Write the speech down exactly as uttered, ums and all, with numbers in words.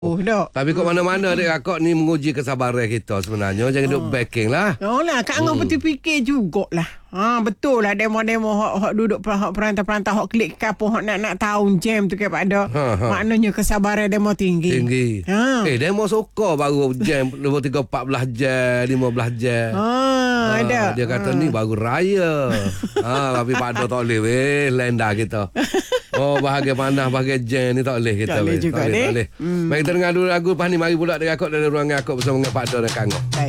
Oh, dah. Tapi kat mana-mana adik kakak ni menguji kesabaran kita sebenarnya. Jangan duduk backing lah. Oh lah, Kak Angah betul fikir jugalah. Ha, betul lah demo-demo hok hok duduk hok perantau-perantau hok klik kapo hok nak nak tahu jam tu ke pada. Ha, ha. Maknanya kesabaran demo tinggi. Tinggi. Ha. Eh, demo suka baru jam dua tiga empat belas jam, lima belas jam. Ha, ada. Dia kata ni baru raya. ha, tapi pada tak boleh weh, lenda kita. Oh, bahagia panas, bahagia jam ni tak boleh kita. Tak boleh weh. juga, tak boleh, deh. tak boleh. Hmm. Mari kita dengar dulu lagu lepas ni mari pula dengan akak dari ruangan akak bersama dengan Pak Do dan Kang Angah. Baik.